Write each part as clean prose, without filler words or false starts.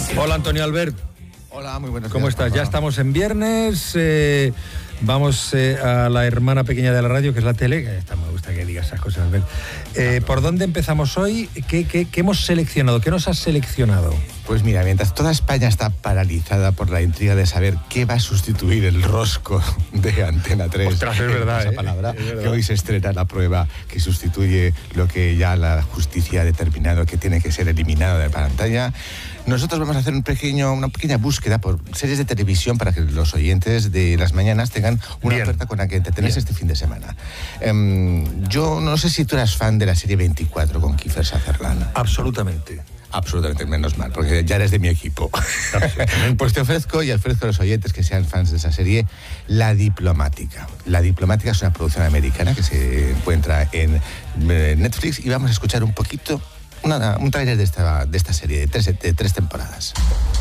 Hola, Antonio Albert. Hola, muy buenos días. ¿Cómo estás? Ya estamos en viernes. Vamos a la hermana pequeña de la radio, que es la tele. Me gusta que digas esas cosas, Albert. ¿Por dónde empezamos hoy? ¿Qué hemos seleccionado? ¿Qué nos has seleccionado? Pues mira, mientras toda España está paralizada por la intriga de saber qué va a sustituir el rosco de Antena 3. Ostras, es verdad, esa palabra, que hoy se estrena la prueba que sustituye lo que ya la justicia ha determinado que tiene que ser eliminado de la pantalla. Nosotros vamos a hacer una pequeña búsqueda por series de televisión para que los oyentes de las mañanas tengan una oferta con la que entretenerse este fin de semana. Yo no sé si tú eras fan de la serie 24 con Kiefer Sutherland. Absolutamente. Absolutamente, menos mal, porque ya eres de mi equipo. Pues te ofrezco y ofrezco a los oyentes que sean fans de esa serie La Diplomática. La Diplomática es una producción americana que se encuentra en Netflix y vamos a escuchar un poquito, un tráiler de esta serie de tres temporadas.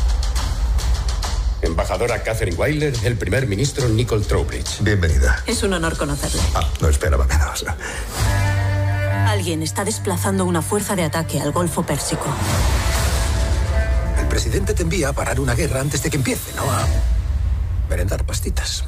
Embajadora Catherine Weiler, el primer ministro Nicole Trowbridge. Bienvenida. Es un honor conocerle. No esperaba menos. Alguien está desplazando una fuerza de ataque al Golfo Pérsico. El presidente te envía a parar una guerra antes de que empiece, no a merendar pastitas.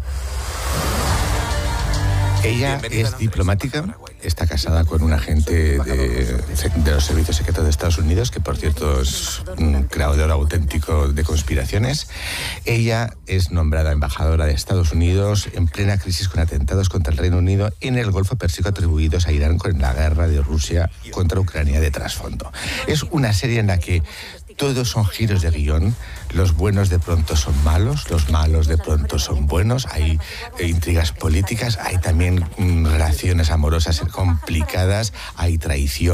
Ella es diplomática, está casada con un agente de los servicios secretos de Estados Unidos, que por cierto es un creador auténtico de conspiraciones. Ella es nombrada embajadora de Estados Unidos en plena crisis con atentados contra el Reino Unido en el Golfo Pérsico atribuidos a Irán con la guerra de Rusia contra Ucrania de trasfondo. Es una serie en la que todos son giros de guión, los buenos de pronto son malos, los malos de pronto son buenos, hay intrigas políticas, hay también relaciones amorosas complicadas, hay traición.